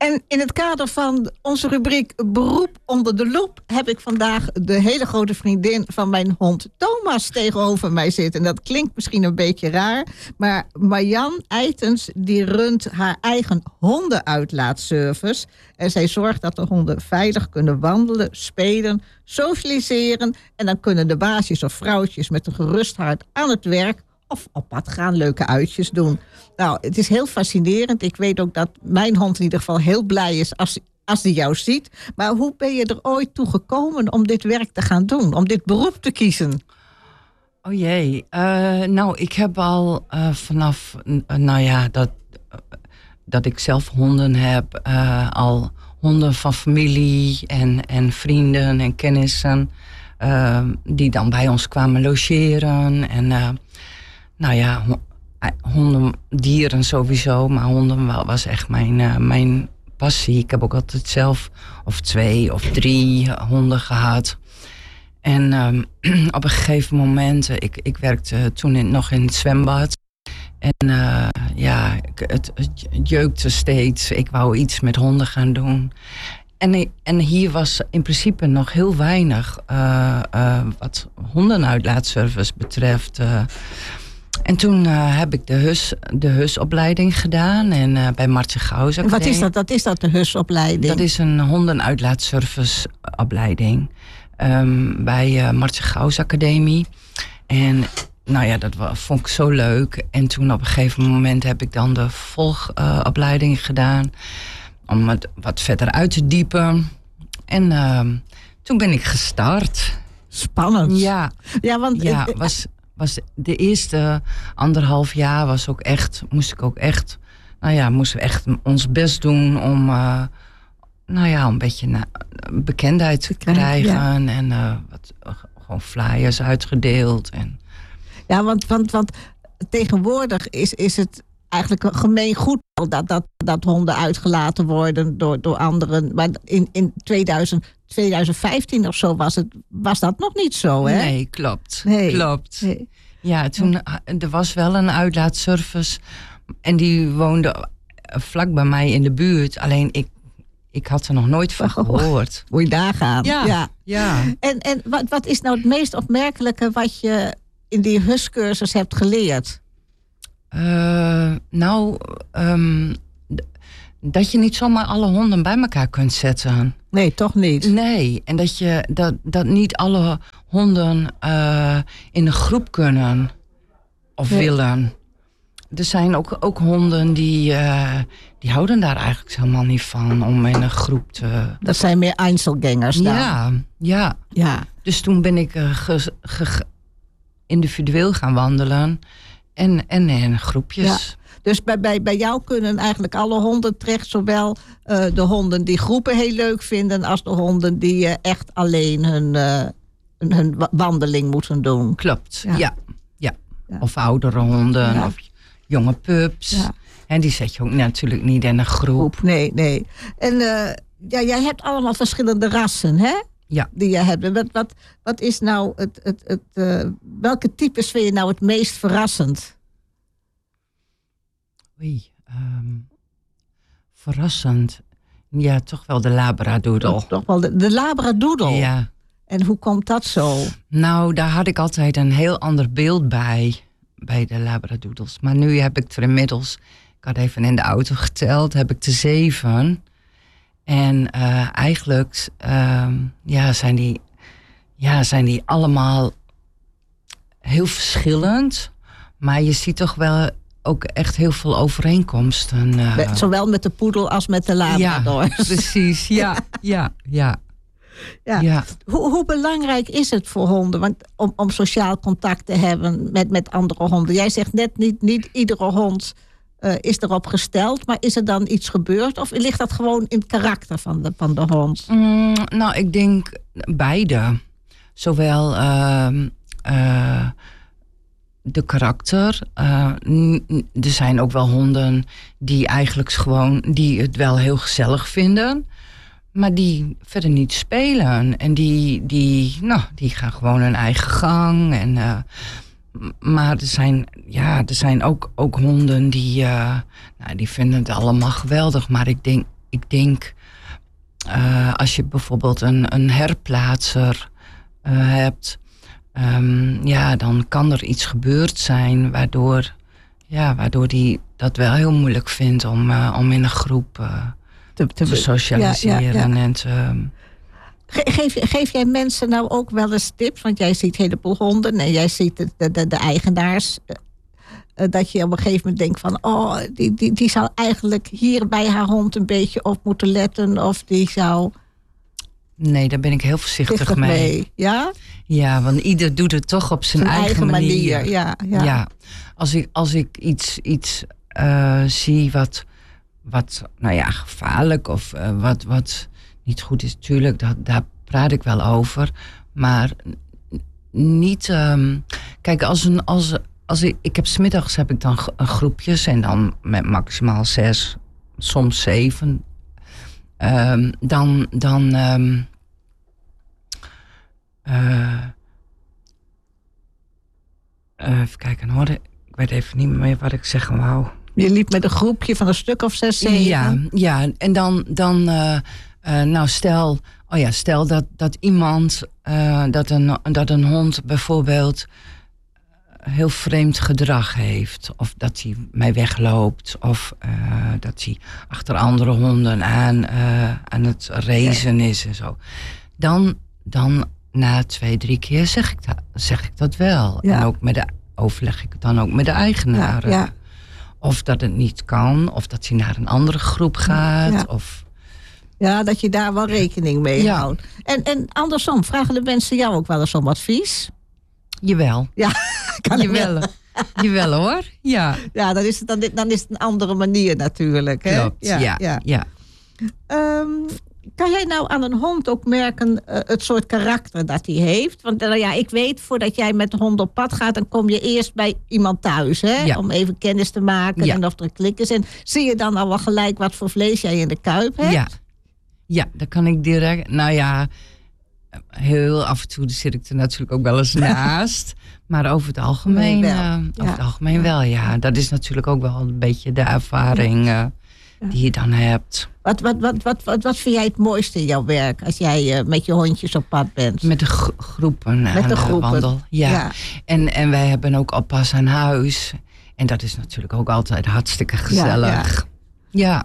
En in het kader van onze rubriek Beroep onder de loep heb ik vandaag de hele grote vriendin van mijn hond Thomas tegenover mij zitten. En dat klinkt misschien een beetje raar, maar Marjan Eitens die runt haar eigen hondenuitlaatservice. En zij zorgt dat de honden veilig kunnen wandelen, spelen, socialiseren. En dan kunnen de baasjes of vrouwtjes met een gerust hart aan het werk of op pad gaan, leuke uitjes doen. Nou, het is heel fascinerend. Ik weet ook dat mijn hond in ieder geval heel blij is als die jou ziet. Maar hoe ben je er ooit toe gekomen om dit werk te gaan doen? Om dit beroep te kiezen? Oh jee. Nou, ik heb al vanaf dat ik zelf honden heb, al honden van familie en vrienden en kennissen die dan bij ons kwamen logeren. En honden, dieren sowieso, maar honden was echt mijn passie. Ik heb ook altijd zelf 2 of 3 honden gehad. En op een gegeven moment, ik werkte toen nog in het zwembad. En het jeukte steeds. Ik wou iets met honden gaan doen. En hier was in principe nog heel weinig wat hondenuitlaatservice betreft. En toen heb ik de HUS-opleiding gedaan en bij Martje Gauws Academie. Wat is dat, de HUS-opleiding? Dat is een hondenuitlaatservice-opleiding bij Martje Gauws Academie. En nou ja, dat vond ik zo leuk. En toen op een gegeven moment heb ik dan de volgopleiding gedaan om het wat verder uit te diepen. En toen ben ik gestart. Spannend. Ja, want was de eerste 1,5 jaar moesten we echt ons best doen om een beetje bekendheid te krijgen. Ja. En gewoon flyers uitgedeeld. En ja, want tegenwoordig is het eigenlijk een gemeen goed dat honden uitgelaten worden door anderen. Maar in 2015 of zo was dat nog niet zo, hè? Nee, klopt. Nee. Ja, toen er was wel een uitlaatservice en die woonde vlak bij mij in de buurt. Alleen ik had er nog nooit van gehoord. Moet je daar gaan. Ja. En wat is nou het meest opmerkelijke wat je in die HUS-cursus hebt geleerd? Dat je niet zomaar alle honden bij elkaar kunt zetten. Nee, toch niet? Nee, en dat niet alle honden in een groep kunnen of willen. Er zijn ook honden die houden daar eigenlijk helemaal niet van om in een groep te... Dat zijn meer Einzelgängers dan? Ja. Dus toen ben ik individueel gaan wandelen en in groepjes. Ja. Dus bij jou kunnen eigenlijk alle honden terecht. Zowel de honden die groepen heel leuk vinden als de honden die echt alleen hun wandeling moeten doen. Klopt, ja. Of oudere honden of jonge pups. Ja. En die zet je ook natuurlijk niet in een groep. Nee. En jij hebt allemaal verschillende rassen, hè? Ja. Die je hebt. Wat is nou welke types vind je nou het meest verrassend? Verrassend. Ja, toch wel de labradoodle. Toch wel de labradoodle? Ja. En hoe komt dat zo? Nou, daar had ik altijd een heel ander beeld bij de labradoodles. Maar nu heb ik er inmiddels, ik had even in de auto geteld, heb ik er 7. En eigenlijk zijn die allemaal heel verschillend. Maar je ziet toch wel ook echt heel veel overeenkomsten. Zowel met de poedel als met de labrador. Ja, precies. Ja. Hoe belangrijk is het voor honden om sociaal contact te hebben met andere honden? Jij zegt net niet iedere hond is erop gesteld. Maar is er dan iets gebeurd? Of ligt dat gewoon in het karakter van de hond? Nou, ik denk beide. Zowel de karakter. Er zijn ook wel honden die eigenlijk die het wel heel gezellig vinden. Maar die verder niet spelen. En die gaan gewoon hun eigen gang. En, maar er zijn ook honden die vinden het allemaal geweldig. Maar ik denk ik denk, als je bijvoorbeeld een herplaatser hebt, dan kan er iets gebeurd zijn waardoor die dat wel heel moeilijk vindt om in een groep te socialiseren. En te, Geef jij mensen nou ook wel eens tips? Want jij ziet een heleboel honden en jij ziet de eigenaars. Dat je op een gegeven moment denkt van... die zou eigenlijk hier bij haar hond een beetje op moeten letten. Of die zou... Nee, daar ben ik heel voorzichtig mee. Ja? Ja, want ieder doet het toch op zijn eigen manier. Ja. Als ik iets zie wat gevaarlijk of wat niet goed is, natuurlijk, daar praat ik wel over. Maar niet... kijk, ik heb 's middags heb ik dan groepjes en dan met maximaal 6, soms 7. Even kijken hoor, ik weet even niet meer wat ik zeggen wou. Je liep met een groepje van een stuk of 6, 7. Ja, en dan stel dat iemand, dat een hond bijvoorbeeld heel vreemd gedrag heeft. Of dat hij mij wegloopt. Of dat hij achter andere honden aan het racen is en zo. Dan na 2, 3 keer zeg ik dat wel. Ja. En ook overleg ik het dan ook met de eigenaren. Ja. Of dat het niet kan. Of dat hij naar een andere groep gaat. Ja. Ja, dat je daar wel rekening mee houdt. En andersom, vragen de mensen jou ook wel eens om advies? Jawel. Ja, Jawel hoor, ja. Ja, dan is het een andere manier natuurlijk. Hè? Klopt, ja. Kan jij nou aan een hond ook merken het soort karakter dat hij heeft? Want ik weet, voordat jij met de hond op pad gaat, dan kom je eerst bij iemand thuis. Hè? Ja. Om even kennis te maken en of er een klik is. En zie je dan al wel gelijk wat voor vlees jij in de kuip hebt? Ja, dat kan ik direct. Nou ja, heel af en toe zit ik er natuurlijk ook wel eens naast. Maar over het algemeen wel. Ja, dat is natuurlijk ook wel een beetje de ervaring die je dan hebt. Wat vind jij het mooiste in jouw werk als jij met je hondjes op pad bent? Met de groepen aan de wandel. Ja. En wij hebben ook oppas aan huis. En dat is natuurlijk ook altijd hartstikke gezellig. Ja.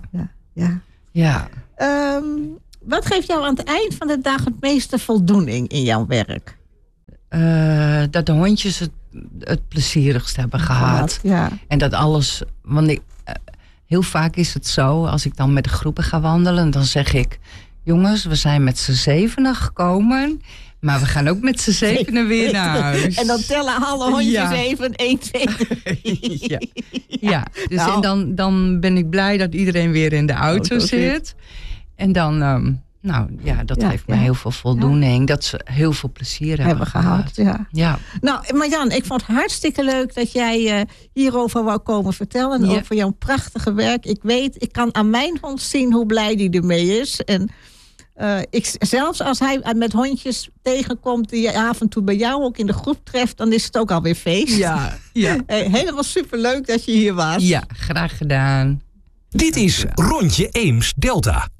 Wat geeft jou aan het eind van de dag het meeste voldoening in jouw werk? Dat de hondjes het plezierigst hebben gehad. Ja. En dat alles... Want heel vaak is het zo, als ik dan met de groepen ga wandelen, dan zeg ik, jongens, we zijn met z'n 7 gekomen, maar we gaan ook met z'n 7 weer naar huis. En dan tellen alle hondjes even, 1, 2, 3. Ja. Dus en dan ben ik blij dat iedereen weer in de auto zit. En dan, dat geeft me heel veel voldoening. Dat ze heel veel plezier hebben gehad. Ja. Nou, Marjan, ik vond het hartstikke leuk dat jij hierover wou komen vertellen. Over jouw prachtige werk. Ik kan aan mijn hond zien hoe blij die ermee is. En zelfs als hij met hondjes tegenkomt die je af en toe bij jou ook in de groep treft, dan is het ook alweer feest. Ja. Helemaal superleuk dat je hier was. Ja, graag gedaan. Dit is Rondje Eems Delta.